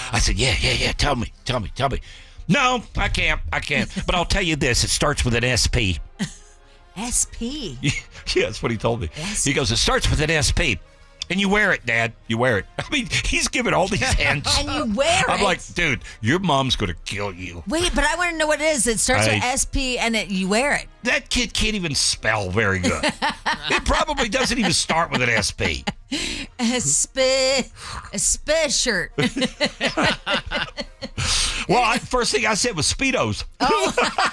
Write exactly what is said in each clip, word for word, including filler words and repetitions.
I said, yeah, yeah, yeah. Tell me, tell me, tell me. No, I can't. I can't. But I'll tell you this. It starts with an S P. S P? Yeah, that's what he told me. S- He goes, it starts with an S P. And you wear it, Dad. You wear it. I mean, he's giving all these hints. And you wear I'm it. like, dude, your mom's going to kill you. Wait, but I want to know what it is. It starts I- with S P and it, you wear it. That kid can't even spell very good. It probably doesn't even start with an S P. A sp- a sp- shirt. Well, I, first thing I said was Speedos. Oh.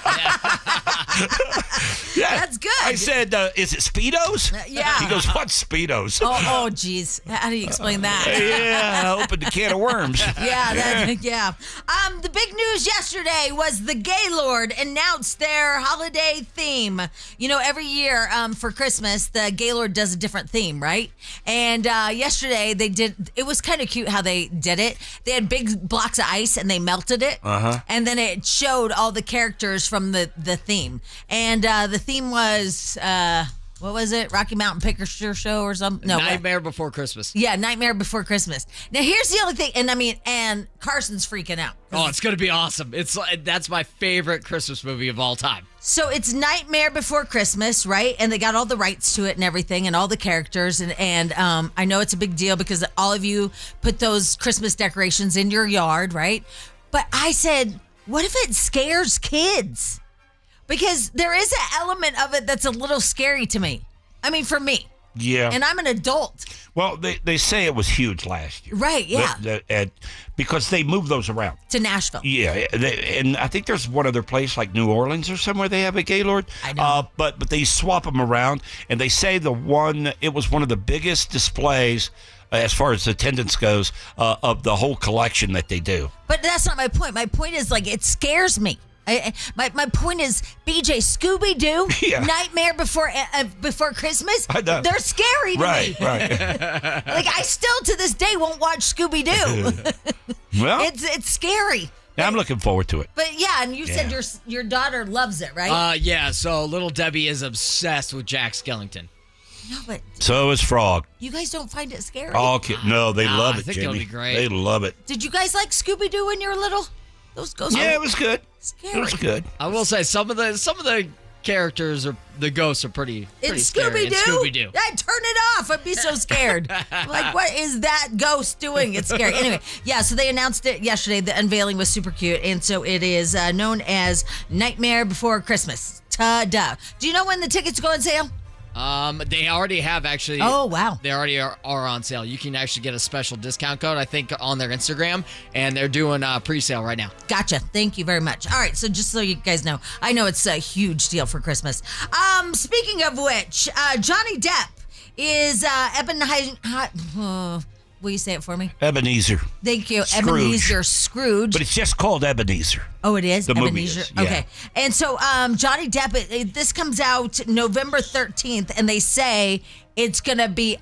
Yeah. That's good. I said, uh, is it Speedos? yeah. He goes, what's Speedos? Oh, oh, geez. How do you explain that? Yeah, I opened a can of worms. Yeah, that, yeah. Um, the big news yesterday was the Gaylord announced their holiday theme. You know, every year um, for Christmas, the Gaylord does a different theme, right? And uh, yesterday they did. It was kind of cute how they did it. They had big blocks of ice and they melted it, Uh-huh. and then it showed all the characters from the the theme. And uh, the theme was. Uh, What was it? Rocky Mountain Picture Show or something? No, Nightmare Before Christmas. Yeah, Nightmare Before Christmas. Now, here's the only thing, and I mean, and Carson's freaking out. Oh, it's gonna be awesome. It's like- that's my favorite Christmas movie of all time. So it's Nightmare Before Christmas, right? And they got all the rights to it and everything, and all the characters, and and um, I know it's a big deal because all of you put those Christmas decorations in your yard, right? But I said, what if it scares kids? Because there is an element of it that's a little scary to me. I mean, for me. Yeah. And I'm an adult. Well, they, they say it was huge last year. Right, yeah. The- the- and- because they move those around. To Nashville. Yeah, they, and I think there's one other place like New Orleans or somewhere they have a Gaylord. I know. Uh, but but they swap them around, and they say the one it was one of the biggest displays uh, as far as attendance goes uh, of the whole collection that they do. But that's not my point. My point is, like, it scares me. I, I- my my point is, B J, Scooby Doo, Yeah. Nightmare Before uh, Before Christmas. I know. They're scary to Right, me. right. Like, I still to this day won't watch Scooby Doo. Well, it's it's scary. I'm looking forward to it. But yeah, and you said Yeah. your your daughter loves it, right? Uh, yeah. So little Debbie is obsessed with Jack Skellington. no, but So is Frog. you guys don't find it scary. Oh, kid, no, they Nah, love I it, think it'll Jimmy. be great. They love it. Did you guys like Scooby Doo when you were little? Those ghosts. Yeah, are it was good. scary. It was good. I will say some of the some of the characters are the ghosts are pretty pretty It's scary. Scooby Doo. Scooby Doo. I'd turn it off. I'd be so scared. Like, what is that ghost doing? It's scary. Anyway, yeah. So they announced it yesterday. The unveiling was super cute, and so it is uh, known as Nightmare Before Christmas. Ta-da! Do you know when the tickets go on sale? Um, they already have actually. Oh wow! They already are, are on sale. You can actually get a special discount code, I think, on their Instagram, and they're doing uh, pre-sale right now. Gotcha. Thank you very much. All right. So just so you guys know, I know it's a huge deal for Christmas. Um, speaking of which, uh, Johnny Depp is uh, Ebenezer. Uh, will you say it for me? Ebenezer. Thank you, Scrooge. Ebenezer Scrooge. But it's just called Ebenezer. Oh, it is? The movie Ebenezer? is, yeah. Okay. And so um, Johnny Depp, it, it- this comes out November thirteenth, and they say it's going to be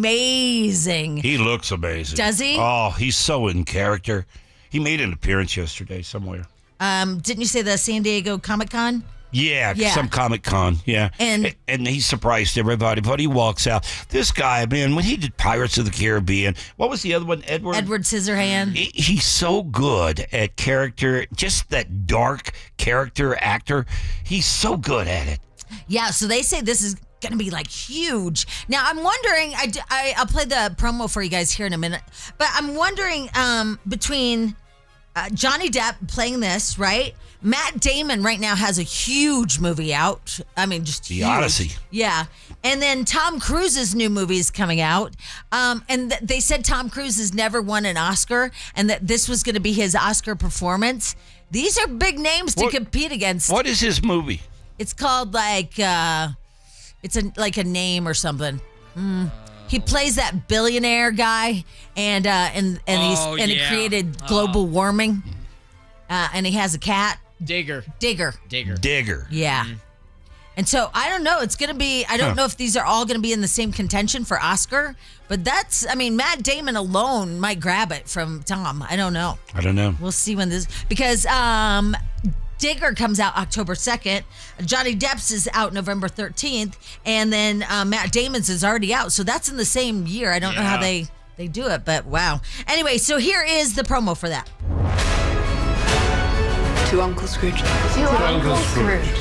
amazing. He looks amazing. Does he? Oh, he's so in character. He made an appearance yesterday somewhere. Um, didn't you say the San Diego Comic-Con? Yeah, Yeah. some Comic Con. Yeah, And- and he surprised everybody. But he walks out. This guy, man, when he did Pirates of the Caribbean, what was the other one? Edward. Edward Scissorhand. He- He's so good at character, just that dark character actor. He's so good at it. Yeah, so they say this is going to be like huge. Now, I'm wondering, I, I, I'll play the promo for you guys here in a minute, but I'm wondering um, between uh, Johnny Depp playing this, right? Matt Damon right now has a huge movie out. I mean, just The huge. Odyssey. Yeah. And then Tom Cruise's new movie is coming out. Um, and th- they said Tom Cruise has never won an Oscar and that this was going to be his Oscar performance. These are big names to What- compete against. What is his movie? It's called like uh it's a like a name or something. Mm. He plays that billionaire guy, and uh, and and he's Oh, and he yeah. created global warming. Uh, and he has a cat, Digger. Digger. Digger. Digger. Yeah. And so I don't know. It's gonna be. I don't Huh. know if these are all gonna be in the same contention for Oscar. But that's. I mean, Matt Damon alone might grab it from Tom. I don't know. I don't know. We'll see when this because um Digger comes out October second. Johnny Depp's is out November thirteenth, and then uh, Matt Damon's is already out. So that's in the same year. I don't know how Yeah. they they do it, but wow. Anyway, so here is the promo for that. To Uncle Scrooge. To Uncle Scrooge.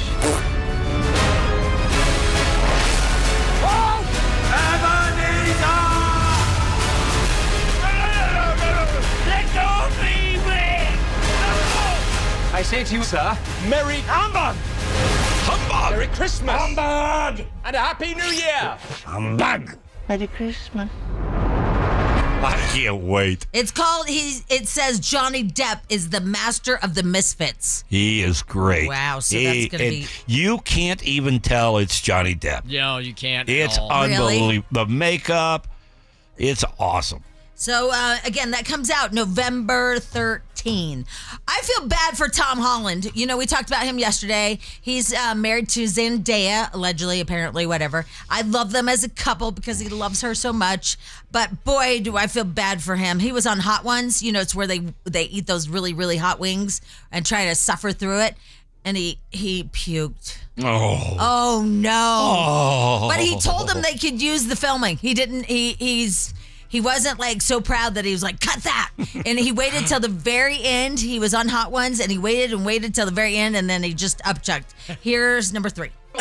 I say to you, sir, Merry Humbug! Humbug! Merry Christmas! Humbug! And a Happy New Year! Humbug! Merry Christmas. I can't wait. It's called, he's, it says Johnny Depp is the master of the misfits. He is great. Wow, so He- that's going to and be... You can't even tell it's Johnny Depp. No, you can't. at It's all. unbelievable. The makeup, it's awesome. So, uh, again, that comes out November thirteenth. I feel bad for Tom Holland. You know, we talked about him yesterday. He's uh, married to Zendaya, allegedly, apparently, whatever. I love them as a couple because he loves her so much. But, boy, do I feel bad for him. He was on Hot Ones. You know, it's where they, they eat those really, really hot wings and try to suffer through it. And he, he puked. Oh. Oh, no. Oh. But he told them they could use the filming. He didn't, he, he's... He wasn't like so proud that he was like, cut that. And he waited till the very end. He was on Hot Ones and he waited and waited till the very end and then he just upchucked. Here's number three. Yeah,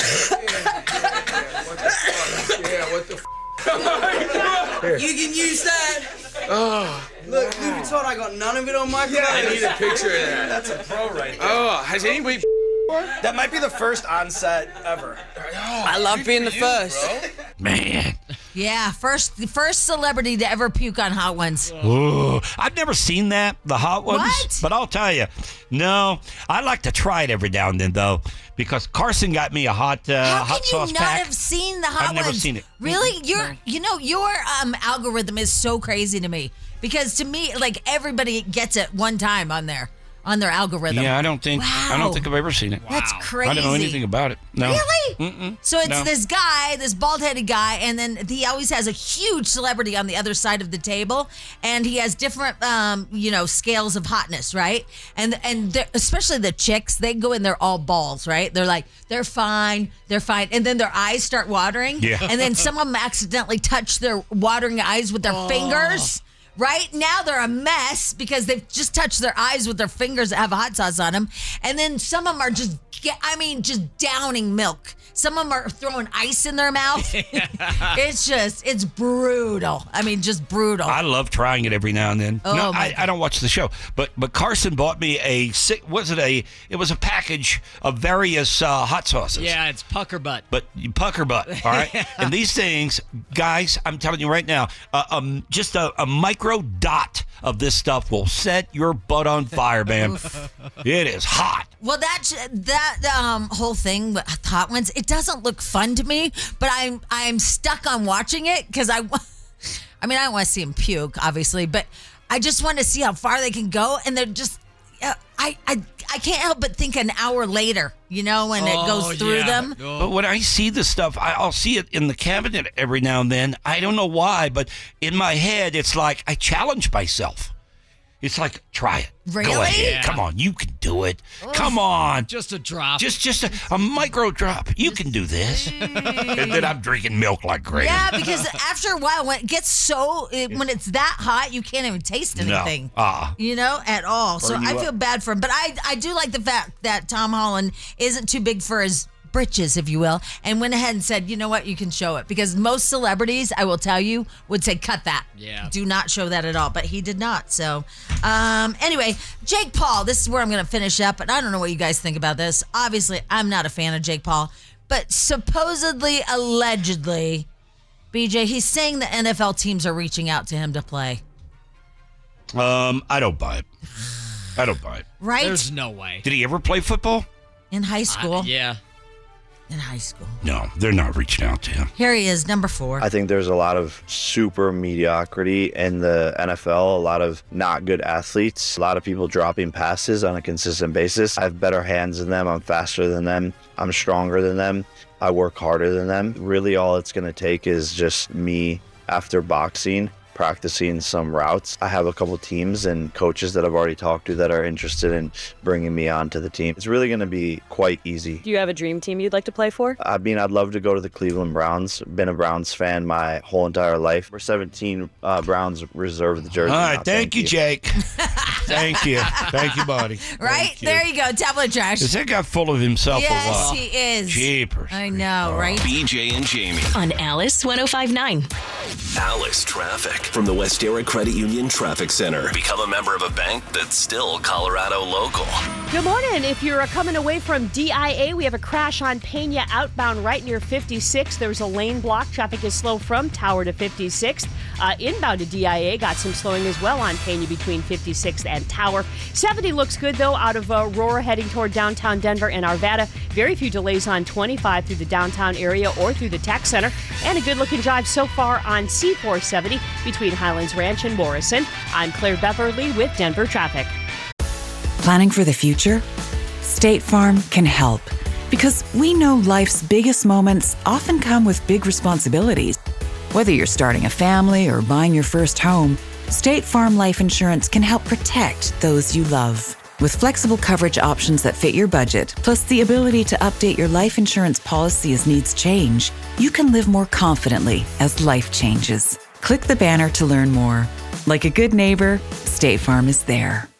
what the f? You can use that. Oh. Look, Louis Vuitton, I got none of it on my Yeah, I need a picture of that. That's a pro right there. Oh, has anybody That might be the first on-set ever. I love being the first. Man. Yeah, first the first celebrity to ever puke on Hot Ones. Ooh, I've never seen that, the hot ones. What? But I'll tell you, no, I like to try it every now and then, though, because Carson got me a hot uh, How hot can sauce you not pack. have seen the Hot I've never Ones? seen it. Really? Your you know, your um algorithm is so crazy to me. Because to me, like everybody gets it one time on there. On their algorithm. Yeah, I don't think I Wow. don't think I've ever seen it. That's crazy. I don't know anything about it. No. Really? Mm-mm. So it's No. this guy, this bald-headed guy, and then he always has a huge celebrity on the other side of the table, and he has different, um, you know, scales of hotness, right? And and they're- especially the chicks, they go in there all balls, right? They're like, they're fine, they're fine, and then their eyes start watering, Yeah. and then some of them accidentally touch their watering eyes with their fingers. Right now they're a mess because they've just touched their eyes with their fingers that have hot sauce on them, and then some of them are just, I mean, just downing milk. Some of them are throwing ice in their mouth. It's just, it's brutal. I mean, just brutal. I love trying it every now and then. Oh, no, my I, I don't watch the show, but but Carson bought me a si- was it a it was a package of various uh, hot sauces. Yeah, it's pucker butt. But you pucker butt, all right? And these things, guys, I'm telling you right now, uh, um, just a, a micro dot of this stuff will set your butt on fire, man. It is hot. Well, that that um, whole thing with Hot Ones, it doesn't look fun to me, but I'm I'm stuck on watching it because I, wa- I mean, I don't want to see him puke, obviously, but I just want to see how far they can go, and they're just, uh, I I I can't help but think an hour later, you know, when it Oh, goes through yeah. them. But when I see this stuff, I, I'll see it in the cabinet every now and then. I don't know why, but in my head, it's like I challenge myself. It's like, try it. Really? Go ahead. Yeah. Come on, you can do it. Come on. Just a drop. Just just a, a micro drop. You can do this. And then I'm drinking milk like crazy. Yeah, because after a while, when it gets so, it, when it's that hot, you can't even taste No. anything. Ah. You know, at all. So Burn you I up. feel bad for him. But I, I do like the fact that Tom Holland isn't too big for his britches, if you will, and went ahead and said, you know what, you can show it. Because most celebrities, I will tell you, would say, cut that. Yeah. Do not show that at all. But he did not. So, um, anyway, Jake Paul, this is where I'm going to finish up. And I don't know what you guys think about this. Obviously, I'm not a fan of Jake Paul. But supposedly, allegedly, B J, he's saying the N F L teams are reaching out to him to play. Um, I don't buy it. I don't buy it. Right? There's no way. Did he ever play football? In high school. Uh, yeah. In high school. No, they're not reaching out to him. Here he is, number four. I think there's a lot of super mediocrity in the N F L, a lot of not good athletes, a lot of people dropping passes on a consistent basis. I have better hands than them. I'm faster than them. I'm stronger than them. I work harder than them. Really, all it's going to take is just me after boxing practicing some routes. I have a couple teams and coaches that I've already talked to that are interested in bringing me onto the team. It's really going to be quite easy. Do you have a dream team you'd like to play for? I mean, I'd love to go to the Cleveland Browns. Been a Browns fan my whole entire life. We're seventeen uh, Browns reserve the jersey. All right, now. thank, thank you, you, Jake. Thank you. Thank you, buddy. Right? Thank you. There you go. Tablet trash. Is that guy full of himself yes, or what? Yes, he is. Jeepers. I know, right? B J and Jamie. On Alice one oh five point nine. Alice Traffic. From the Westera Credit Union Traffic Center. Become a member of a bank that's still Colorado local. Good morning. If you're coming away from D I A, we have a crash on Pena outbound right near fifty-six. There's a lane block. Traffic is slow from Tower to fifty-sixth. Uh, inbound to D I A, got some slowing as well on Pena between fifty-sixth and Tower. seventy looks good, though, out of uh, Aurora heading toward downtown Denver and Arvada. Very few delays on twenty-five through the downtown area or through the tech center. And a good-looking drive so far on C four seventy between Highlands Ranch and Morrison. I'm Claire Beverly with Denver Traffic. Planning for the future? State Farm can help. Because we know life's biggest moments often come with big responsibilities. Whether you're starting a family or buying your first home, State Farm Life Insurance can help protect those you love. With flexible coverage options that fit your budget, plus the ability to update your life insurance policy as needs change, you can live more confidently as life changes. Click the banner to learn more. Like a good neighbor, State Farm is there.